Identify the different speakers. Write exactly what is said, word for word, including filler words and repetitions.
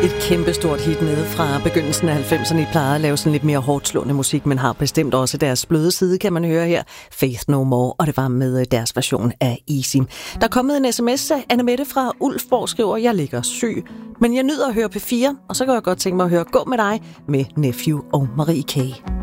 Speaker 1: Et kæmpestort hit nede fra begyndelsen af halvfemserne. I plejede at lave sådan lidt mere hårdslående musik, men har bestemt også deres bløde side, kan man høre her. Faith No More, og det var med deres version af Easy. Der er kommet en sms af Annemette fra Ulfborg, skriver, jeg ligger syg, men jeg nyder at høre P fire, og så kan jeg godt tænke mig at høre Gå med dig med Nephew og Marie K.